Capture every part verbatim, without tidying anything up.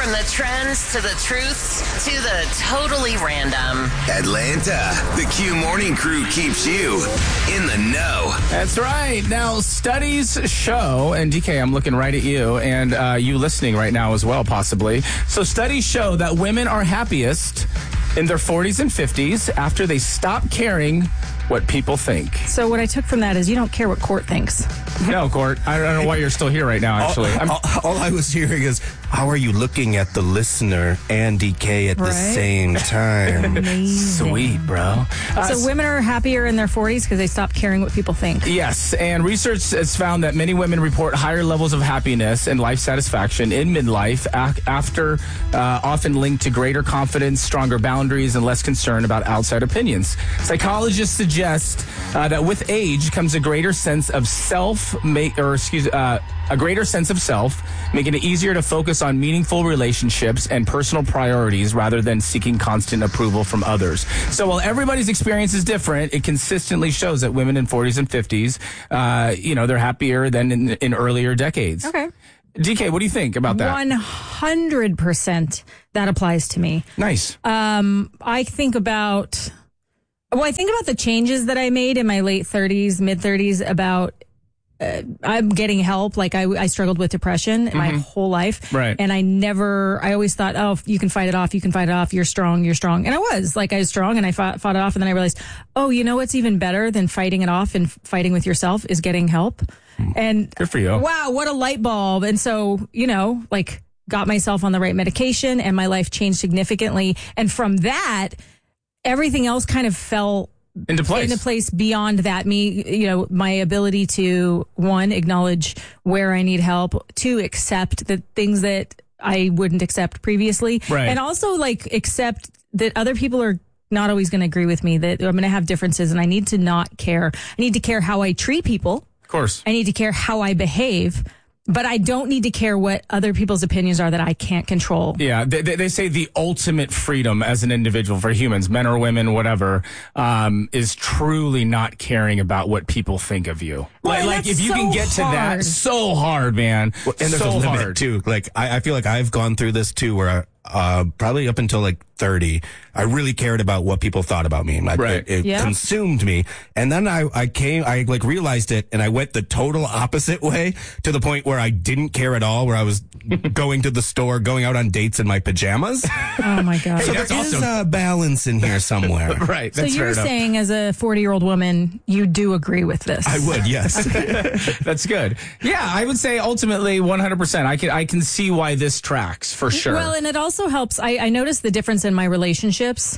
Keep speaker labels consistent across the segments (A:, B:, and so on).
A: From the trends to the truths to the totally random.
B: Atlanta, the Q Morning Crew keeps you in the know.
C: That's right. Now, studies show, and D K, I'm looking right at you, and uh, you listening right now as well, possibly. So studies show that women are happiest in their forties and fifties after they stop caring what people think.
D: So what I took from that is you don't care what Court thinks.
C: No, Court. I don't know why you're still here right now, actually.
E: All, all, all I was hearing is, how are you looking at the listener and D K at
D: right?
E: the same time?
D: Amazing.
C: Sweet, bro. Uh,
D: so women are happier in their forties because they stop caring what people think.
C: Yes, and research has found that many women report higher levels of happiness and life satisfaction in midlife ac- after uh, often linked to greater confidence, stronger boundaries, and less concern about outside opinions. Psychologists suggest uh, that with age comes a greater sense of self, make, or excuse, uh, a greater sense of self, making it easier to focus on meaningful relationships and personal priorities rather than seeking constant approval from others. So while everybody's experience is different, it consistently shows that women in forties and fifties, uh, you know, they're happier than in, in earlier decades.
D: Okay.
C: D K, what do you think about that?
D: one hundred percent that applies to me.
C: Nice.
D: Um, I think about, well, I think about the changes that I made in my late thirties, mid thirties about Uh, I'm getting help. Like I, I struggled with depression mm-hmm. my whole life.
C: Right.
D: And I never, I always thought, oh, you can fight it off. You can fight it off. You're strong. You're strong. And I was like, I was strong and I fought, fought it off. And then I realized, oh, you know, what's even better than fighting it off and fighting with yourself is getting help. And
C: good for you.
D: Wow. What a light bulb. And so, you know, like got myself on the right medication and my life changed significantly. And from that, everything else kind of fell
C: into place.
D: Into place beyond that. Me, you know, my ability to, one, acknowledge where I need help, two, accept the things that I wouldn't accept previously.
C: Right.
D: And also, like, accept that other people are not always going to agree with me, that I'm going to have differences, and I need to not care. I need to care how I treat people.
C: Of course.
D: I need to care how I behave. But I don't need to care what other people's opinions are that I can't control.
C: Yeah, they, they say the ultimate freedom as an individual for humans, men or women, whatever, um, is truly not caring about what people think of you.
D: Well,
C: like, like if you
D: so
C: can get to
D: hard.
C: that, so hard, man.
E: Well, and there's
C: so
E: a limit
C: hard.
E: too. Like I, I feel like I've gone through this too, where I, uh, probably up until like thirty, I really cared about what people thought about me. I,
C: right.
E: It, it
D: yeah.
E: consumed me. And then I, I came, I like realized it and I went the total opposite way to the point where I didn't care at all, where I was going to the store, going out on dates in my pajamas.
D: Oh my God.
E: So
C: Hey,
E: there is
C: awesome.
E: a balance in here somewhere.
C: Right.
D: So
C: That's
D: you're
C: fair enough.
D: saying as a forty-year-old woman, you do agree with this?
E: I would, yes.
C: That's good. Yeah, I would say ultimately one hundred percent. I can I can see why this tracks for sure.
D: Well, and it also helps. I, I noticed the difference in my relationships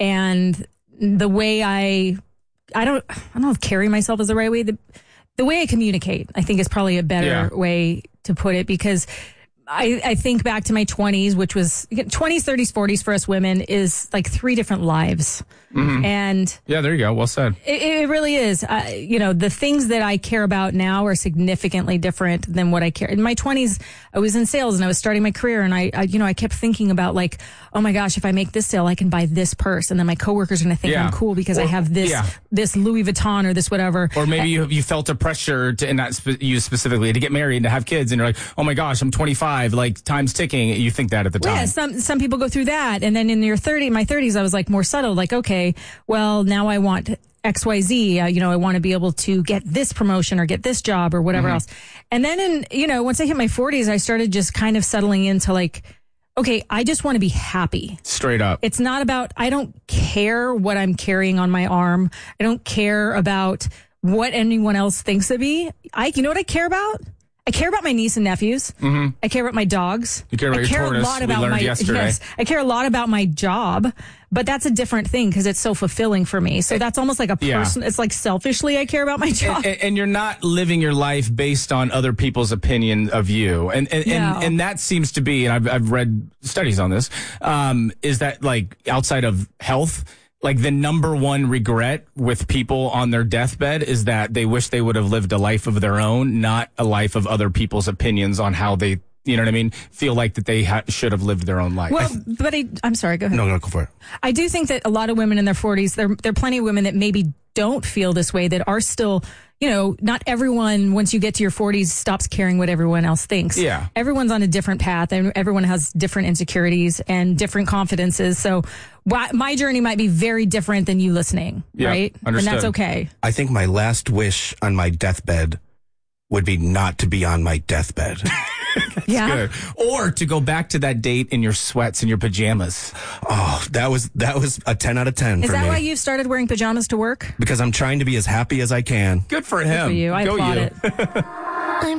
D: and the way I, I don't, I don't know if carry myself is the right way. The, the way I communicate, I think, is probably a better
C: Yeah.
D: way to put it, because I, I think back to my twenties, which was twenties, thirties, forties for us women is like three different lives. Mm-hmm. And
C: yeah, there you go. Well said.
D: It, it really is. Uh, you know, the things that I care about now are significantly different than what I care. In my twenties, I was in sales and I was starting my career, and I, I you know, I kept thinking about like, oh my gosh, if I make this sale, I can buy this purse, and then my coworkers are going to think
C: Yeah.
D: I'm cool because
C: Or-
D: I have this
C: yeah.
D: this Louis Vuitton or this whatever.
C: Or maybe you you felt a pressure to, and not spe- you specifically, to get married and to have kids, and you're like, oh my gosh, I'm twenty-five, like time's ticking. You think that at the time.
D: Yeah, some some people go through that, and then in your thirty, my thirties, I was like more subtle, like okay, well now I want X Y Z. Uh, you know, I want to be able to get this promotion or get this job or whatever
C: Mm-hmm.
D: else. And then in you know, once I hit my forties, I started just kind of settling into like, okay, I just want to be happy.
C: Straight up.
D: It's not about, I don't care what I'm carrying on my arm. I don't care about what anyone else thinks of me. I, you know what I care about? I care about my niece and nephews. Mm-hmm. I care about my dogs.
C: You care about
D: I
C: your
D: care
C: tortoise,
D: a lot
C: we
D: about
C: learned
D: my
C: yesterday.
D: yes. I care a lot about my job, but that's a different thing because it's so fulfilling for me. So that's almost like a
C: Yeah.
D: person. It's like selfishly I care about my job.
C: And, and you're not living your life based on other people's opinion of you. And and,
D: No.
C: and, and that seems to be, and I've, I've read studies on this, um, is that like outside of health, like the number one regret with people on their deathbed is that they wish they would have lived a life of their own, not a life of other people's opinions on how they you know what I mean, feel like that they ha- should have lived their own life.
D: Well, but I, I'm sorry, go ahead.
E: No, no, go for it.
D: I do think that a lot of women in their forties, there, there are plenty of women that maybe don't feel this way, that are still, you know, not everyone, once you get to your forties, stops caring what everyone else thinks.
C: Yeah.
D: Everyone's on a different path, and everyone has different insecurities and different confidences. So why, my journey might be very different than you listening,
C: Yeah,
D: right?
C: understood.
D: And that's okay.
E: I think my last wish on my deathbed would be not to be on my deathbed.
D: Yeah.
C: Good. Or to go back to that date in your sweats and your pajamas.
E: Oh, that was that was a ten out of ten
D: Is
E: for
D: that
E: me.
D: why you've started wearing pajamas to work?
E: Because I'm trying to be as happy as I can.
C: Good for him.
D: For you. I
C: Go
D: applaud
C: you.
D: it.